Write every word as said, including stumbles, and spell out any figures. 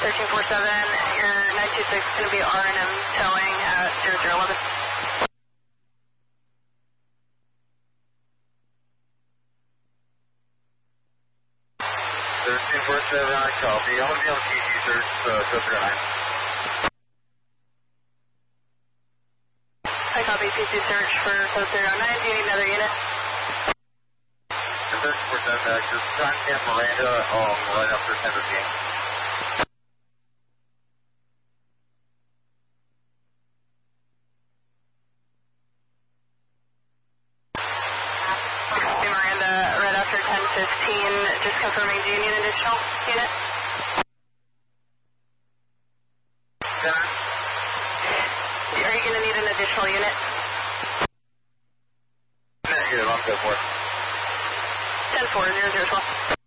thirteen four seven, your nine two six is going to be R and M towing at zero zero one one. thirteen four seven, I copy. I'm going to be on T G search, uh, code zero nine. I copy T C search for code zero nine. Do you need another unit? thirteen four seven back, just time camp Miranda, um, right after ten fifteen. Copy Miranda, right after ten fifteen. Just confirming, do you need an additional unit? ten. Are you going to need an additional unit? Negative, I'm good for it. ten four, zero zero twelve.